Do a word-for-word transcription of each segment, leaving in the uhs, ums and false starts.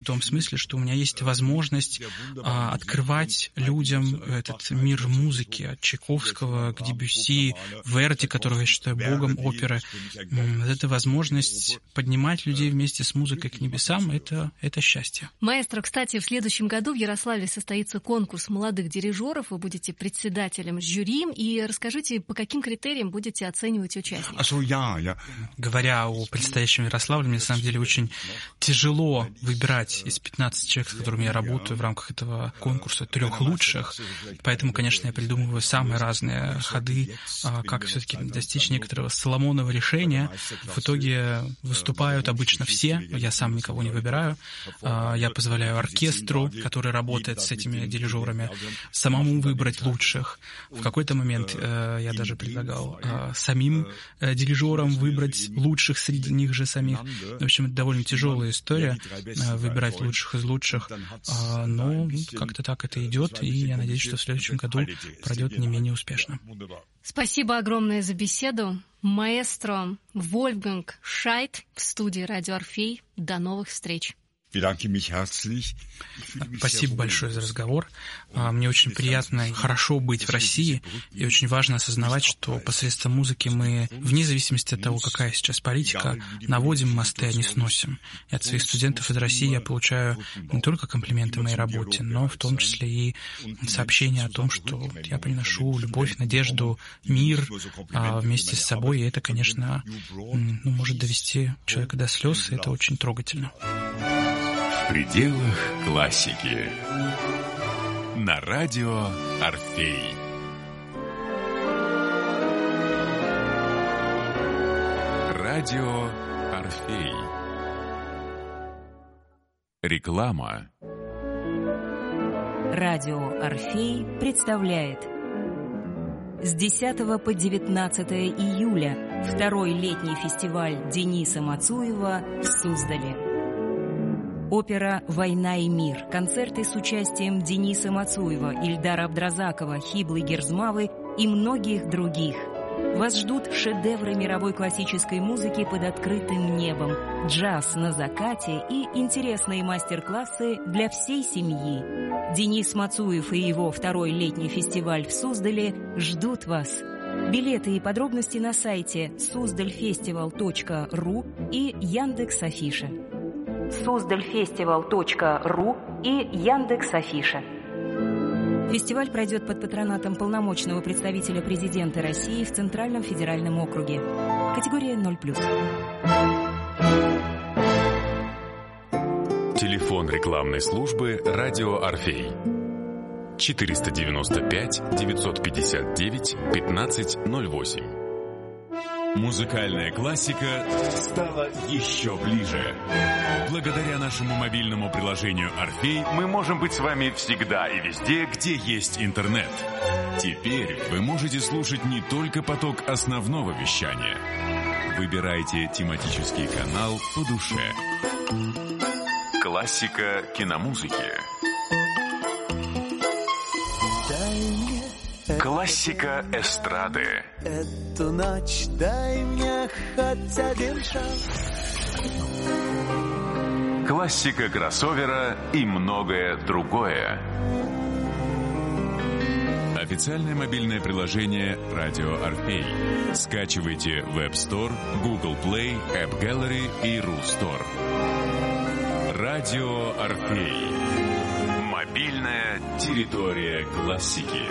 том смысле, что у меня есть возможность а, открывать людям этот мир музыки, от Чайковского к Дебюсси, Верди, которого я считаю богом оперы. Эта возможность поднимать людей вместе с музыкой к небесам — это, это счастье. Маэстро, кстати, в следующем году в Ярославле состоится конкурс молодых дирижеров. Вы будете председателем жюри. И расскажите, по каким критериям будете оценивать участников? Говоря о предстоящем Ярославле, мне на самом деле очень тяжело выбирать из пятнадцати человек, с которыми я работаю в рамках этого конкурса, трех лучших. Поэтому, конечно, я придумываю самые разные ходы, как все-таки достичь некоторого Соломонова решения. В итоге выступают обычно все, я сам никого не выбираю. Я позволяю оркестру, который работает с этими дирижерами, самому выбрать лучших. В какой-то момент я даже предлагал самим дирижерам выбрать лучших среди них же самих. В общем, это довольно тяжелая история, выбирать лучших из лучших, но как-то так это идет, и я надеюсь, что в следующем году пройдет не менее успешно. Спасибо огромное за беседу. Маэстро Вольфганг Шайд в студии «Радио Орфей». До новых встреч. Спасибо большое за разговор. Мне очень приятно и хорошо быть в России, и очень важно осознавать, что посредством музыки мы, вне зависимости от того, какая сейчас политика, наводим мосты, а не сносим. И от своих студентов из России я получаю не только комплименты моей работе, но в том числе и сообщения о том, что я приношу любовь, надежду, мир вместе с собой, и это, конечно, ну, может довести человека до слез, и это очень трогательно. В пределах классики. На радио Орфей. Радио Орфей. Реклама. Радио Орфей представляет с десятого по девятнадцатое июля второй летний фестиваль Дениса Мацуева в Суздале. Опера «Война и мир», концерты с участием Дениса Мацуева, Ильдара Абдразакова, Хиблы Герзмавы и многих других. Вас ждут шедевры мировой классической музыки под открытым небом, джаз на закате и интересные мастер-классы для всей семьи. Денис Мацуев и его второй летний фестиваль в Суздале ждут вас. Билеты и подробности на сайте суздальфестивал точка ру и Яндекс.Афиша. суздальфестивал точка ру и Яндекс.Афиша. Фестиваль пройдет под патронатом полномочного представителя президента России в Центральном федеральном округе. Категория ноль плюс. Телефон рекламной службы «Радио Орфей». четыреста девяносто пять девятьсот пятьдесят девять пятнадцать ноль восемь. Музыкальная классика стала еще ближе. Благодаря нашему мобильному приложению «Орфей» мы можем быть с вами всегда и везде, где есть интернет. Теперь вы можете слушать не только поток основного вещания. Выбирайте тематический канал по душе. Классика киномузыки. Классика эстрады. Эту ночь дай мне хоть один шанс. Классика кроссовера и многое другое. Официальное мобильное приложение «Радио Орфей». Скачивайте в App Store, Google Play, App Gallery и Рустор. «Радио Орфей». Мобильная территория классики.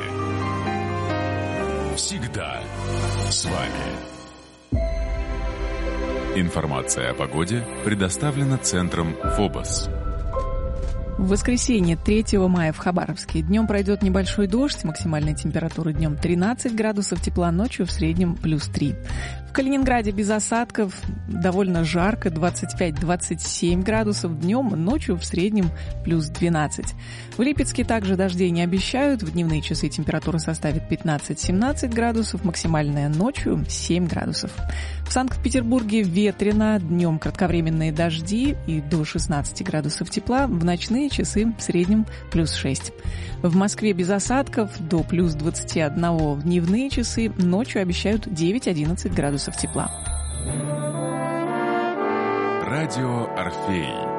Всегда с вами. Информация о погоде предоставлена центром ФОБОС. В воскресенье, третьего мая, в Хабаровске днем пройдет небольшой дождь, максимальная температура днем тринадцать градусов тепла, ночью в среднем плюс три. В Калининграде без осадков, довольно жарко, двадцать пять - двадцать семь градусов днем, ночью в среднем плюс двенадцать. В Липецке также дождей не обещают, в дневные часы температура составит пятнадцать - семнадцать градусов, максимальная ночью семь градусов. В Санкт-Петербурге ветрено, днем кратковременные дожди и до шестнадцати градусов тепла, в ночные часы в среднем плюс шесть. В Москве без осадков, до плюс двадцати одного в дневные часы, ночью обещают девять - одиннадцать градусов тепла. Радио Орфей.